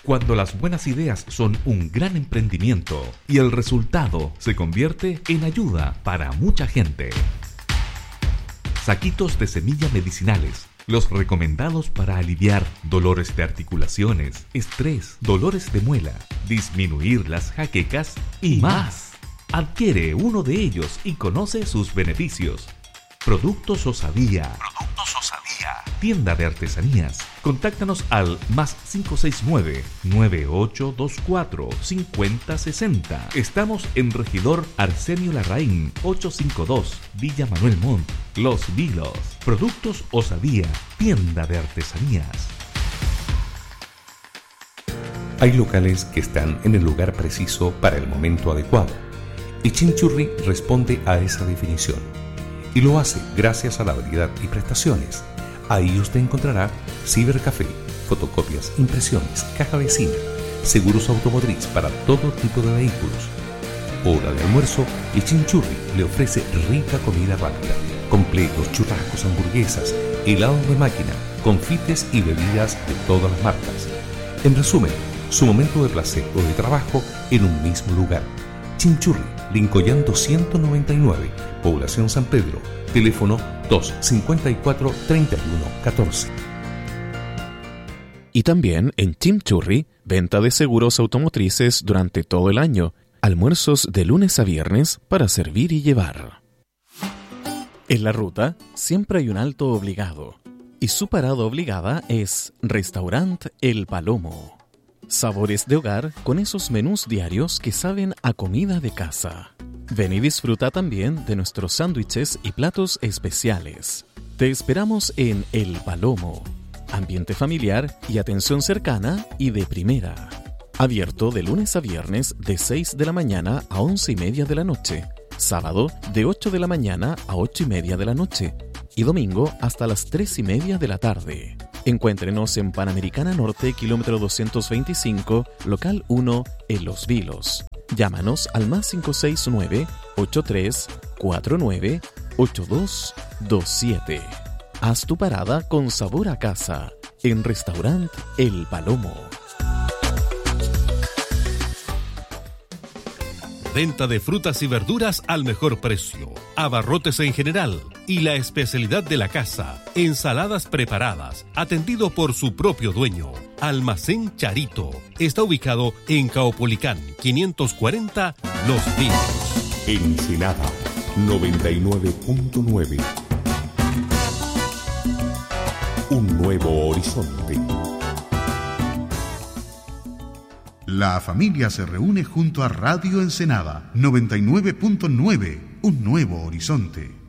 Cuando las buenas ideas son un gran emprendimiento y el resultado se convierte en ayuda para mucha gente. Saquitos de semilla medicinales, los recomendados para aliviar dolores de articulaciones, estrés, dolores de muela, disminuir las jaquecas y más. Adquiere uno de ellos y conoce sus beneficios. Productos Osadía. Tienda de artesanías. Contáctanos al +569 9824 5060. Estamos en Regidor Arsenio Larraín 852, Villa Manuel Montt, Los Vilos. Productos Osadía, tienda de artesanías. Hay locales que están en el lugar preciso para el momento adecuado. Y Chimichurri responde a esa definición. Y lo hace gracias a la variedad y prestaciones. Ahí usted encontrará cibercafé, fotocopias, impresiones, caja vecina, seguros automotriz para todo tipo de vehículos. Hora de almuerzo y Chimichurri le ofrece rica comida rápida, completos, churrascos, hamburguesas, helados de máquina, confites y bebidas de todas las marcas. En resumen, su momento de placer o de trabajo en un mismo lugar. Chimichurri, Lincollán 299, Población San Pedro, teléfono 254-3114. Y también en Chimichurri, venta de seguros automotrices durante todo el año, almuerzos de lunes a viernes para servir y llevar. En la ruta siempre hay un alto obligado, y su parada obligada es Restaurant El Palomo. Sabores de hogar con esos menús diarios que saben a comida de casa. Ven y disfruta también de nuestros sándwiches y platos especiales. Te esperamos en El Palomo. Ambiente familiar y atención cercana y de primera. Abierto de lunes a viernes de 6 de la mañana a 11:30 de la noche. Sábado de 8 de la mañana a 8:30 de la noche. Y domingo hasta las 3:30 de la tarde. Encuéntrenos en Panamericana Norte, kilómetro 225, local 1, en Los Vilos. Llámanos al +56-983-49-8227. Haz tu parada con sabor a casa en Restaurant El Palomo. Venta de frutas y verduras al mejor precio. Abarrotes en general. Y la especialidad de la casa, ensaladas preparadas, atendido por su propio dueño. Almacén Charito. Está ubicado en Caupolicán 540, Los Vilos. Ensenada 99.9. Un nuevo horizonte. La familia se reúne junto a Radio Ensenada 99.9, un nuevo horizonte.